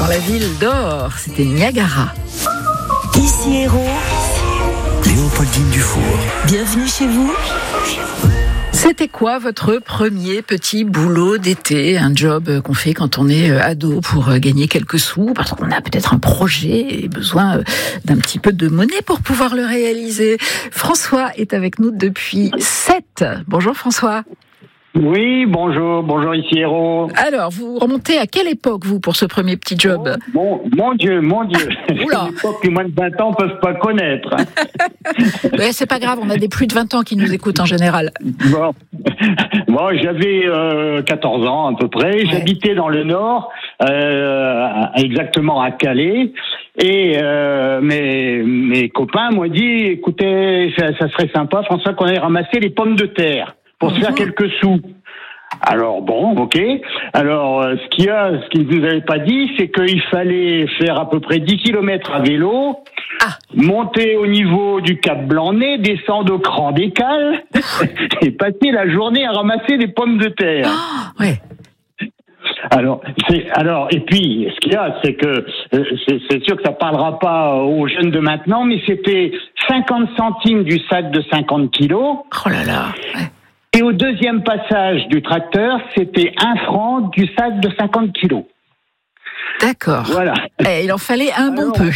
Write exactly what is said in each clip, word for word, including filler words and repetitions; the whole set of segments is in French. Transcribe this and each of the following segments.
la ville d'or, c'était Niagara. Ici Héros, Léopoldine Dufour. Bienvenue chez vous. C'était quoi votre premier petit boulot d'été, un job qu'on fait quand on est ado pour gagner quelques sous, parce qu'on a peut-être un projet et besoin d'un petit peu de monnaie pour pouvoir le réaliser. François est avec nous depuis sept. Bonjour François. Oui, bonjour, bonjour ici Héros. Alors, vous remontez à quelle époque, vous, pour ce premier petit job ? Oh, bon, mon Dieu, mon Dieu. Oula. Une époque que moins de vingt ans ne peuvent pas connaître. Ouais, c'est pas grave, on a des plus de vingt ans qui nous écoutent en général. Bon, bon j'avais euh, quatorze ans à peu près. Ouais. J'habitais dans le Nord, euh, exactement à Calais. Et euh, mes, mes copains m'ont dit, écoutez, ça, ça serait sympa, François, qu'on aille ramasser les pommes de terre pour se faire quelques sous. Alors bon, ok. Alors euh, ce qu'il y a, ce qu'ils ne nous avaient pas dit, c'est qu'il fallait faire à peu près dix kilomètres à vélo, ah. monter au niveau du Cap Blanc-Nez, descendre au Cran des Cales et passer la journée à ramasser des pommes de terre. Oh, ouais. Alors, c'est, alors, et puis, ce qu'il y a, c'est que euh, c'est, c'est sûr que ça parlera pas aux jeunes de maintenant, mais c'était cinquante centimes du sac de cinquante kilos. Oh là là. Ouais. Et au deuxième passage du tracteur, c'était un franc du sac de cinquante kilos. D'accord. Voilà. Et il en fallait un Alors, bon peu.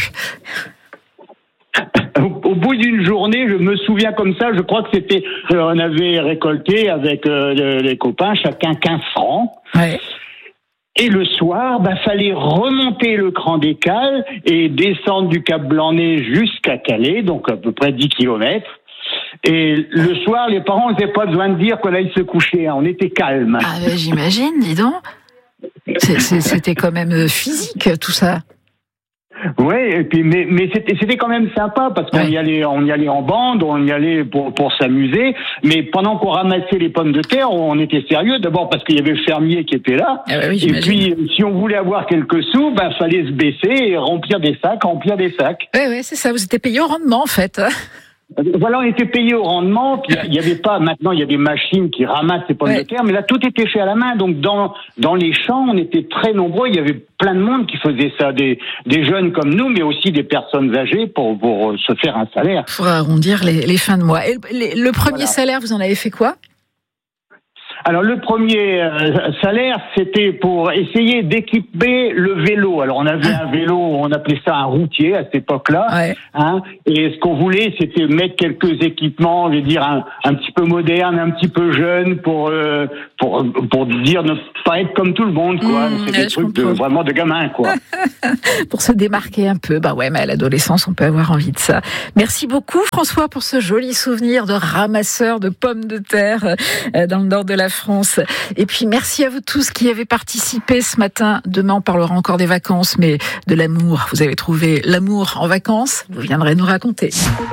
Au, au bout d'une journée, je me souviens comme ça, je crois que c'était, euh, on avait récolté avec euh, les copains chacun quinze francs. Ouais. Et le soir, bah, fallait remonter le Cran des Cales et descendre du Cap Blanc-Nez jusqu'à Calais, donc à peu près dix kilomètres. Et le soir, les parents n'avaient pas besoin de dire qu'on allait se coucher, hein. On était calme. Ah ben, j'imagine, dis donc. C'est, c'est, c'était quand même physique, tout ça. Oui, et puis mais mais c'était c'était quand même sympa parce qu'on ouais. y allait on y allait en bande, on y allait pour pour s'amuser. Mais pendant qu'on ramassait les pommes de terre, on était sérieux. D'abord parce qu'il y avait le fermier qui était là. Ah bah oui, et puis si on voulait avoir quelques sous, ben bah, fallait se baisser et remplir des sacs, remplir des sacs. Oui, oui, c'est ça. Vous étiez payé au rendement en fait. Voilà, on était payé au rendement. Puis il y avait pas. Maintenant, il y a des machines qui ramassent les pommes ouais. de terre, mais là, tout était fait à la main. Donc dans dans les champs, on était très nombreux. Il y avait plein de monde qui faisait ça, des des jeunes comme nous, mais aussi des personnes âgées pour pour se faire un salaire. Pour arrondir les les fins de mois. Et le, le premier voilà. salaire, vous en avez fait quoi ? Alors le premier euh, salaire, c'était pour essayer d'équiper le vélo. Alors on avait un vélo, on appelait ça un routier à cette époque-là. Ouais. Hein, et ce qu'on voulait, c'était mettre quelques équipements, je veux dire un, un petit peu moderne, un petit peu jeune, pour euh, pour pour dire ne pas être comme tout le monde, quoi. Mmh, c'est des trucs de, vraiment de gamins, quoi. Pour se démarquer un peu, bah ouais, mais à l'adolescence, on peut avoir envie de ça. Merci beaucoup, François, pour ce joli souvenir de ramasseur de pommes de terre dans le nord de la France. Et puis merci à vous tous qui avez participé ce matin. Demain on parlera encore des vacances, mais de l'amour. Vous avez trouvé l'amour en vacances, vous viendrez nous raconter.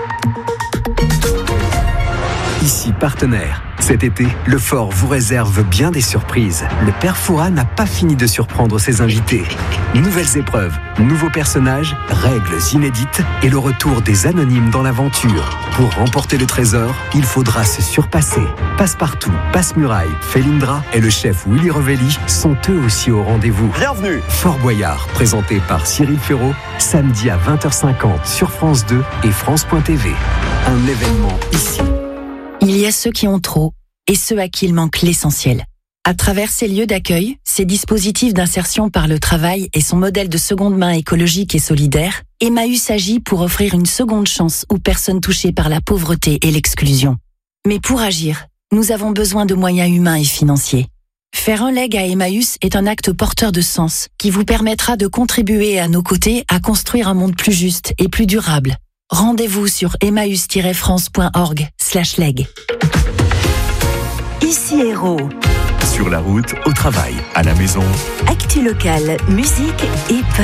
Ici partenaire. Cet été, le Fort vous réserve bien des surprises. Le père Fouras n'a pas fini de surprendre ses invités. Nouvelles épreuves, nouveaux personnages, règles inédites et le retour des anonymes dans l'aventure. Pour remporter le trésor, il faudra se surpasser. Passepartout, Passe-Muraille, Felindra et le chef Willy Revelli sont eux aussi au rendez-vous. Bienvenue. Fort Boyard, présenté par Cyril Ferraud, samedi à vingt heures cinquante sur France deux et France point T V. Un événement ici. Il y a ceux qui ont trop et ceux à qui il manque l'essentiel. À travers ces lieux d'accueil, ces dispositifs d'insertion par le travail et son modèle de seconde main écologique et solidaire, Emmaüs agit pour offrir une seconde chance aux personnes touchées par la pauvreté et l'exclusion. Mais pour agir, nous avons besoin de moyens humains et financiers. Faire un leg à Emmaüs est un acte porteur de sens qui vous permettra de contribuer à nos côtés à construire un monde plus juste et plus durable. Rendez-vous sur emmaüs tiret france point org slash leg. Ici Héros. Sur la route, au travail, à la maison. Actu locale, musique et